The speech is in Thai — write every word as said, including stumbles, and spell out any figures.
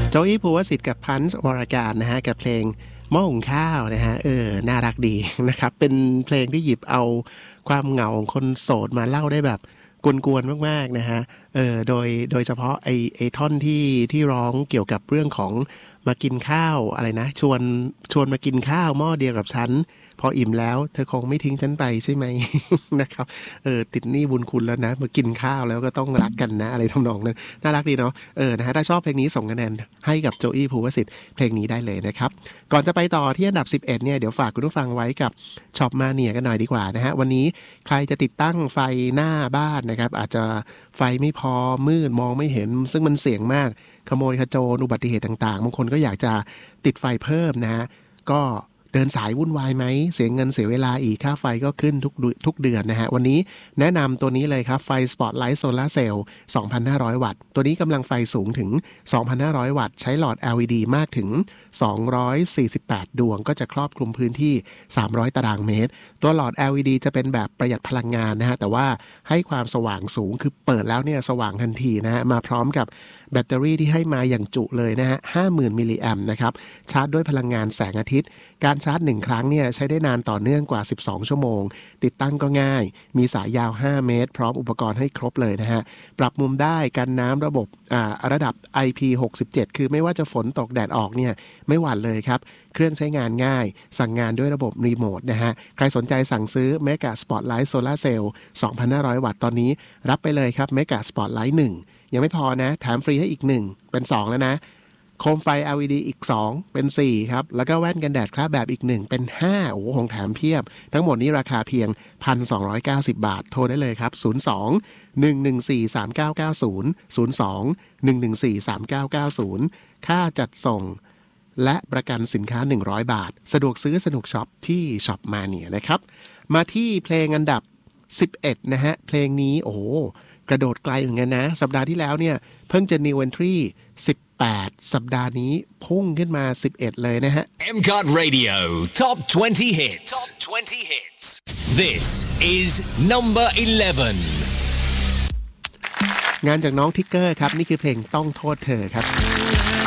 โจอี้ภูวสิทธิ์กับพันธ์วรการนะฮะกับเพลงหม้อหุงข้าวนะฮะเออน่ารักดีนะครับเป็นเพลงที่หยิบเอาความเหงาของคนโสดมาเล่าได้แบบกวนๆมากๆนะฮะเออโดยโดยเฉพาะไอ้ไอ้ท่อนที่ที่ร้องเกี่ยวกับเรื่องของมากินข้าวอะไรนะชวนชวนมากินข้าวหม้อเดียวกับฉันพออิ่มแล้วเธอคงไม่ทิ้งฉันไปใช่ไหม นะครับเออติดหนี้บุญคุณแล้วนะมากินข้าวแล้วก็ต้องรักกันนะอะไรทำนองนั้นน่ารักดีเนาะเออนะฮะถ้าชอบเพลงนี้ส่งคะแนนให้กับโจอี้ภูวสิทธิ์เพลงนี้ได้เลยนะครับก่อนจะไปต่อที่อันดับสิบเอ็ดเนี่ยเดี๋ยวฝากคุณผู้ฟังไว้กับช็อปมาเนียกันหน่อยดีกว่านะฮะวันนี้ใครจะติดตั้งไฟหน้าบ้านนะครับอาจจะไฟไม่พอมืดมองไม่เห็นซึ่งมันเสี่ยงมากขโมยขโจรอุบัติเหตุต่างๆบางคนก็อยากจะติดไฟเพิ่มนะฮะก็เดินสายวุ่นวายไหมเสียเงินเสียเวลาอีกค่าไฟก็ขึ้นทุกทุกเดือนนะฮะวันนี้แนะนำตัวนี้เลยครับไฟ Spotlight Solar Cell สองพันห้าร้อย วัตต์ตัวนี้กำลังไฟสูงถึง สองพันห้าร้อย วัตต์ใช้หลอด แอล อี ดี มากถึงสองร้อยสี่สิบแปดดวงก็จะครอบคลุมพื้นที่สามร้อยตารางเมตรตัวหลอด แอล อี ดี จะเป็นแบบประหยัดพลังงานนะฮะแต่ว่าให้ความสว่างสูงคือเปิดแล้วเนี่ยสว่างทันทีนะฮะมาพร้อมกับแบตเตอรี่ที่ให้มาอย่างจุเลยนะฮะ ห้าหมื่น มิลลิแอมป์นะครับชาร์จด้วยพลังงานแสงอาทิตย์การชาร์จหนึ่งครั้งเนี่ยใช้ได้นานต่อเนื่องกว่าสิบสองชั่วโมงติดตั้งก็ง่ายมีสายยาวห้าเมตรพร้อมอุปกรณ์ให้ครบเลยนะฮะปรับมุมได้กันน้ำระบบอ่าระดับ ไอ พี หกสิบเจ็ดคือไม่ว่าจะฝนตกแดดออกเนี่ยไม่หวั่นเลยครับเครื่องใช้งานง่ายสั่งงานด้วยระบบรีโมทนะฮะใครสนใจสั่งซื้อ Mega Spotlight Solar Cell สองพันห้าร้อย วัตต์ตอนนี้รับไปเลยครับ Mega Spotlight หนึ่งยังไม่พอนะแถมฟรีให้อีกหนึ่งเป็นสองแล้วนะโคมไฟ แอล อี ดี อีกสองเป็นสี่ครับแล้วก็แว่นกันแดดคราบแบบอีกหนึ่งเป็นห้าโอ้โหของแถมเพียบทั้งหมดนี้ราคาเพียง หนึ่งพันสองร้อยเก้าสิบ บาทโทรได้เลยครับศูนย์ สอง หนึ่ง หนึ่ง สี่ สาม เก้า เก้า ศูนย์ ศูนย์ สอง หนึ่ง หนึ่ง สี่ สาม เก้า เก้า ศูนย์ค่าจัดส่งและประกันสินค้าหนึ่งร้อยบาทสะดวกซื้อสนุกช็อปที่ช็อปมาเนียนะครับมาที่เพลงอันดับสิบเอ็ดนะฮะเพลงนี้โอ้โหกระโดดไกลเหมือนกันนะสัปดาห์ที่แล้วเนี่ยเพิ่งจะ New Entry สิบแปดสัปดาห์นี้พุ่งขึ้นมาสิบเอ็ดเลยนะฮะเอ็ม ซี โอ ที Radio Top twenty Hits Top twenty Hits This is number eleven งานจากน้องทิกเกอร์ครับนี่คือเพลงต้องโทษเธอครับ